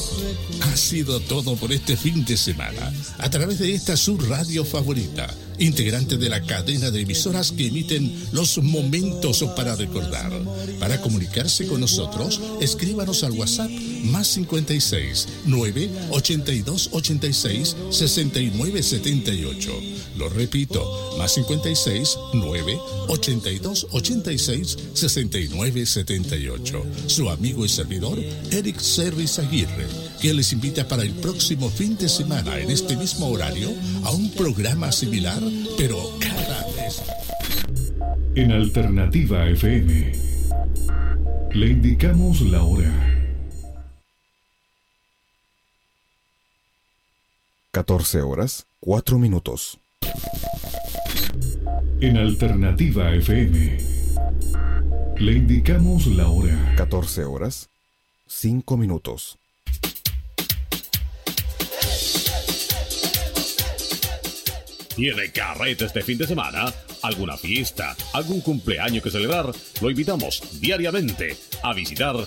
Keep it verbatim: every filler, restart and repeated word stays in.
Ha sido todo por este fin de semana, a través de esta su radio favorita, integrante de la cadena de emisoras que emiten los momentos para recordar. Para comunicarse con nosotros, escríbanos al WhatsApp más cincuenta y seis, nueve, ochenta y dos, ochenta y seis, sesenta y nueve setenta y ocho. Lo repito, más cincuenta y seis, nueve, ochenta y dos, ochenta y seis, sesenta y nueve setenta y ocho. Su amigo y servidor, Eric Serris Aguirre, que les invita para el próximo fin de semana en este mismo horario a un programa similar, pero cada vez. En Alternativa F M le indicamos la hora. catorce horas, cuatro minutos. En Alternativa F M le indicamos la hora. catorce horas, cinco minutos. ¿Tiene carrete este fin de semana? ¿Alguna fiesta? ¿Algún cumpleaños que celebrar? Lo invitamos diariamente a visitar